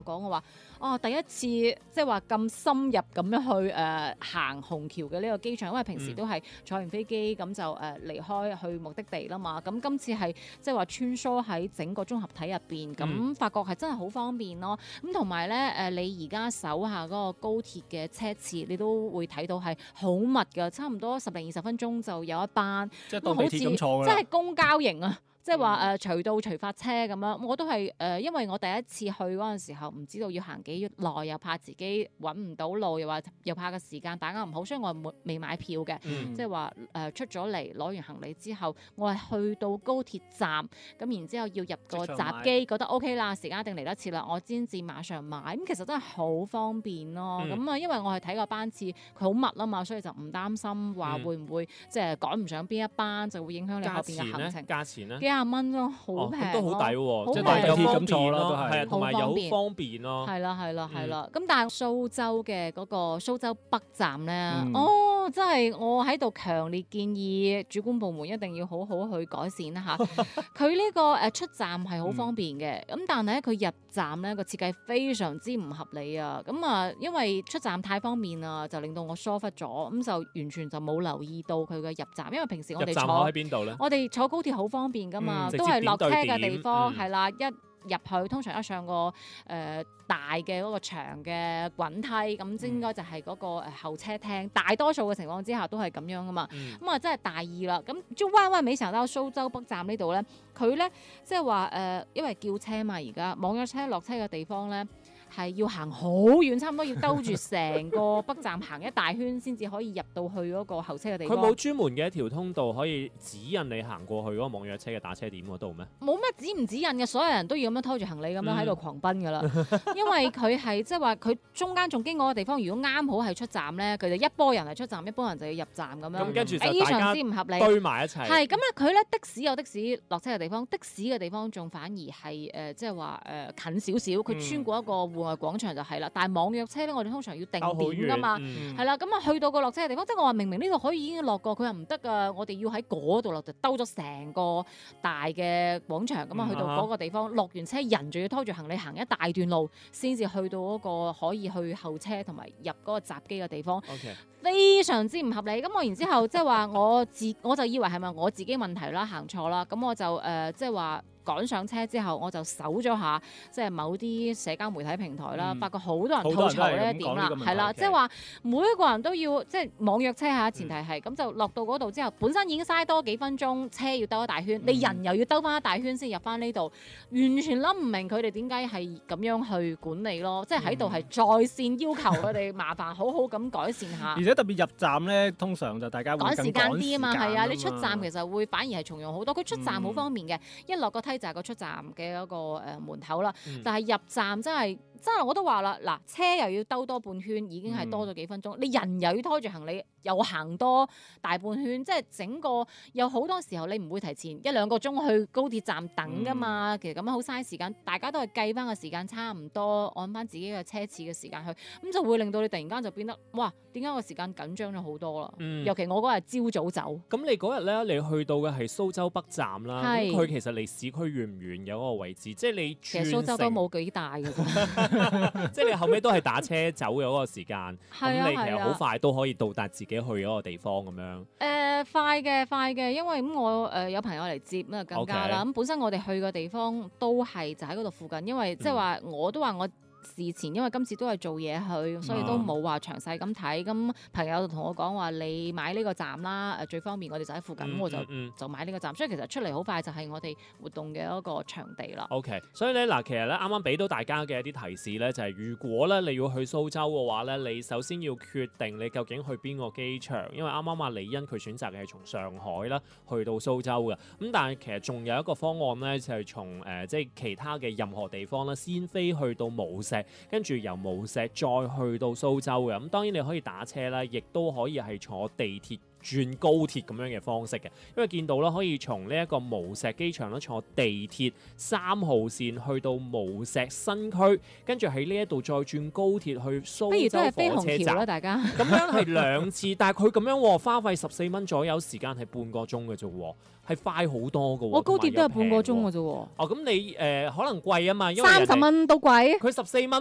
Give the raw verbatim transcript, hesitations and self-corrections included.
講我話哦，第一次即係話咁深入咁樣去誒、呃、行虹橋嘅呢個機場，因為平時都係坐完飛機咁就誒、呃、離開去目的地啦嘛。咁今次係即係話穿梭喺整個綜合體入邊，咁、嗯、發覺係真係好方便咯。咁同埋咧誒，你而家手下嗰個高鐵嘅車次，你都會睇到係好密㗎，差唔多十零二十分鐘就有一班， 即係當地鐵咁坐㗎啦， 即係公交型啊！即係話誒隨到隨發車咁樣，我都係誒、呃，因為我第一次去嗰陣時候唔知道要行幾耐，又怕自己揾唔到路，又話又怕個時間打啱唔好，所以我係未買票嘅。 嗯、 即係話誒出咗嚟攞完行李之後，我係去到高鐵站，咁然之後要入個閘機，覺得 OK 啦，時間一定嚟得切啦，我先至馬上買。咁其實真係好方便咯。咁啊、嗯，因為我係睇個班次佢好密啊嘛，所以就唔擔心話會唔會、嗯、即係趕唔上邊一班，就會影響你後邊嘅行程。 價錢咧？ 廿蚊咯，好平咯， 都好抵喎， 即係當地鐵咁坐咯， 都係，同埋又好方便咯。 係啦，係啦，係啦。咁但係蘇州嘅嗰個蘇州北站咧， 嗯、 哦，真係我喺度強烈建議主管部門一定要好好去改善啦嚇。佢呢個誒出站係好方便嘅，咁、嗯、但係咧佢入站咧個設計非常之唔合理啊。咁啊，因為出站太方便啊，就令到我疏忽咗，咁就完全就冇留意到佢嘅入站。因為平時我哋坐喺邊度咧？ 我哋坐高鐵好方便㗎嘛。嗯、都係落車嘅地方，係啦、嗯，一入去通常一上個誒、呃、大嘅嗰個長嘅滾梯，咁應該就係嗰個誒候車廳。大多數嘅情況之下都係咁樣噶嘛，咁啊、嗯、真係大意啦。咁就彎彎尾成到蘇州北站呢度咧，佢咧即係話誒，因為叫車嘛，而家網約車落車嘅地方咧。係要行好遠，差唔多要兜住成個北站行一大圈先至可以入到去嗰個候車嘅地方。 佢冇專門嘅一條通道可以指引你行過去嗰個網約車嘅打車點嗰度咩？ 冇咩指唔指引嘅，所有人都要咁樣拖住行李咁樣喺度狂奔㗎啦。嗯、因為佢係即係話佢中間仲經過嘅地方，如果啱好係出站咧，佢就一波人係出站，一波人就要入站咁樣。 咁跟住就大家非常之唔合理， 堆埋一齊。 係咁啊！佢咧的士有的士落車嘅地方，的士嘅地方仲反而係誒即係話誒近少少，佢穿過一個戶外廣場就係、是。但係網約車咧，我哋通常要定點噶嘛，係啦、嗯，咁啊去到個落車嘅地方，即係我話明明呢度可以已經落過，佢又唔得噶，我哋要喺嗰度落，就兜咗成個大嘅廣場咁啊，去到嗰個地方落完車，人仲要拖住行李行一大段路，先至去到嗰個可以去候車同埋入嗰個閘機嘅地方，Okay. 非常之唔合理。咁我然之後即係話我自我就以為係咪我自己問題啦，行錯啦，咁我就誒即係話。趕上車之後，我就搜咗下，即係某啲社交媒體平台啦，嗯、發覺好多人吐槽呢一點啦，係啦，即係話每一個人都要即係網約車嚇，前提係咁、嗯、就落到嗰度之後，本身已經嘥多幾分鐘，車要兜一大圈，嗯、你人又要兜翻一大圈先入翻呢度，完全諗唔明佢哋點解係咁樣去管理咯，即係喺度係在線要求佢哋麻煩好好咁改善下。 而且特別入站咧，通常就大家會趕時間啲啊嘛，係啊，你出站其實會反而係重用好多，佢出站好方便嘅，嗯、一落個梯就係個出站嘅嗰個誒門口啦，嗯、但係入站真係真係我都話啦，嗱，車又要兜多半圈，已經係多咗幾分鐘，嗯、你人又要拖住行李，又行多大半圈，即係整個有好多時候你唔會提前一兩個鐘去高鐵站等噶嘛，嗯、其實咁樣好嘥時間，大家都係計翻個時間差唔多，按翻自己嘅車次嘅時間去，咁就會令到你突然間就變得哇，點解個時間緊張咗好多啦？嗯、尤其我嗰日朝早走， 咁你嗰日咧，你去到嘅係蘇州北站啦，咁佢是其實離市區遠唔遠？有嗰個位置，即係你其實蘇州都冇幾大嘅啫， 即係你後尾都係打車走嘅嗰個時間，咁、 啊、 你其實好快都可以到達自己去嗰個地方咁樣。誒、 呃，快嘅快嘅，因為咁我誒、呃、有朋友嚟接咁啊更加啦。咁 Okay. 本身我哋去嘅地方都係就喺嗰度附近，因為即係話我都話我。事前因為今次都係做嘢去，所以都冇話詳細咁睇。咁朋友就同我講話，你買呢個站啦，誒最方便，我哋就喺附近，咁、嗯、我就、嗯、就買呢個站。所以其實出嚟好快就係我哋活動嘅一個場地啦。 OK，所以咧嗱，其實咧啱啱俾到大家嘅一啲提示咧，就係、是、如果咧你要去蘇州嘅話咧，你首先要決定你究竟去邊個機場，因為啱啱阿李欣佢選擇嘅係從上海啦去到蘇州嘅。咁但係其實仲有一個方案咧，就係、是、從誒、呃、即係其他嘅任何地方啦，先飛去到無錫。跟住由無錫再去到蘇州嘅，咁當然你可以打車啦，亦都可以係坐地鐵轉高鐵咁樣嘅方式嘅，因為見到啦，可以從呢一個無錫機場啦坐地鐵三號線去到無錫新區，跟住喺呢一度再轉高鐵去蘇州火車站。 大家咁樣係兩次，但係佢咁樣花費十四蚊左右，時間係半個鐘嘅啫喎，係快好多嘅喎。 我高鐵都係半個鐘嘅啫喎。 哦，咁你誒、呃、可能貴啊嘛，因為三十蚊都貴。 佢十四蚊。